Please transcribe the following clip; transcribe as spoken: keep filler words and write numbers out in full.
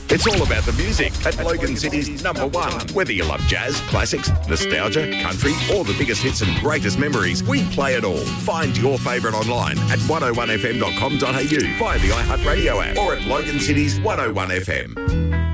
It's all about the music at Logan City's number one. Whether you love jazz, classics, nostalgia, country, or the biggest hits and greatest memories, we play it all. Find your favourite online at one oh one f m dot com dot a u, via the iHeartRadio app, or at Logan City's one oh one F M.